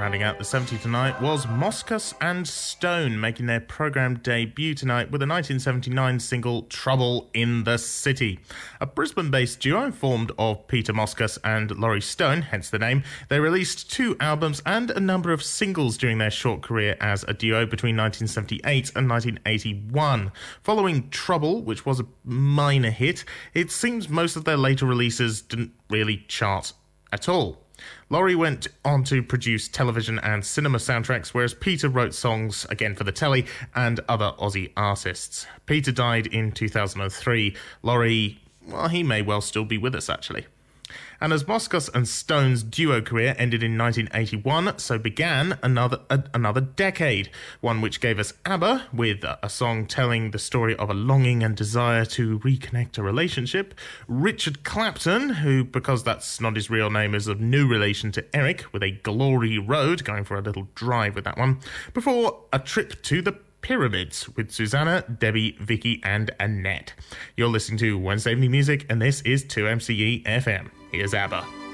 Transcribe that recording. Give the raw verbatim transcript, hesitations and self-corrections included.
Rounding out the seventies tonight was Moscas and Stone, making their programme debut tonight with a nineteen seventy-nine single, Trouble in the City. A Brisbane-based duo formed of Peter Moscas and Laurie Stone, hence the name. They released two albums and a number of singles during their short career as a duo between nineteen seventy-eight and nineteen eighty-one. Following Trouble, which was a minor hit, it seems most of their later releases didn't really chart at all. Laurie went on to produce television and cinema soundtracks, whereas Peter wrote songs, again for the telly, and other Aussie artists. Peter died in two thousand three. Laurie, well, he may well still be with us, actually. And as Moscas and Stone's duo career ended in nineteen eighty-one, so began another a, another decade, one which gave us ABBA, with a, a song telling the story of a longing and desire to reconnect a relationship, Richard Clapton, who, because that's not his real name, is of no relation to Eric, with a Glory Road, going for a little drive with that one, before a trip to the Pyramids with Susanna, Debbie, Vicky and Annette. You're listening to Wednesday Evening Music, and this is two M C E F M. Here's ABBA.